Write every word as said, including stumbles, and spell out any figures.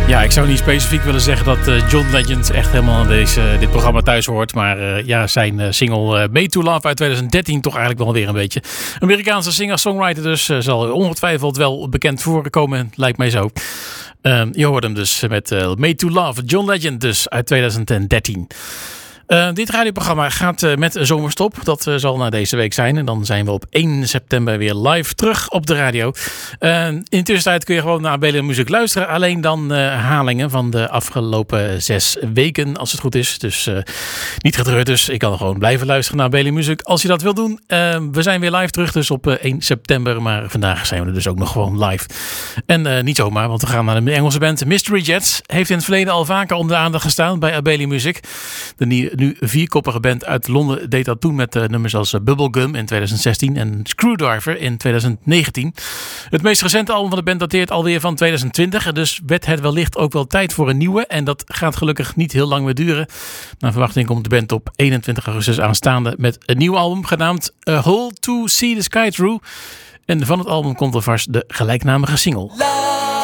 Ja, ik zou niet specifiek willen zeggen dat uh, John Legend echt helemaal aan deze, uh, dit programma thuis hoort. Maar uh, ja, zijn uh, single uh, Made to Love uit twintig dertien toch eigenlijk wel weer een beetje. Amerikaanse singer-songwriter dus. Uh, zal ongetwijfeld wel bekend voorkomen, lijkt mij zo. Uh, je hoort hem dus met uh, Made to Love. John Legend dus uit twintig dertien. Uh, dit radioprogramma gaat uh, met zomerstop. Dat uh, zal na deze week zijn. En dan zijn we op één september weer live terug op de radio. Uh, in de tussentijd kun je gewoon naar Abeli Muziek luisteren. Alleen dan uh, herhalingen van de afgelopen zes weken, als het goed is. Dus uh, niet getreurd dus. Ik kan gewoon blijven luisteren naar Abeli Muziek als je dat wil doen. Uh, we zijn weer live terug dus op uh, één september. Maar vandaag zijn we er dus ook nog gewoon live. En uh, niet zomaar, want we gaan naar de Engelse band Mystery Jets. Heeft in het verleden al vaker onder de aandacht gestaan bij Abeli Muziek. De nieuwe nu vierkoppige band uit Londen deed dat toen met uh, nummers als uh, Bubblegum in twintig zestien en Screwdriver in twintig negentien. Het meest recente album van de band dateert alweer van twintig twintig. Dus werd het wellicht ook wel tijd voor een nieuwe. En dat gaat gelukkig niet heel lang meer duren. Naar verwachting komt de band op eenentwintig augustus aanstaande met een nieuw album genaamd A Hole to See the Sky Through. En van het album komt alvast de gelijknamige single.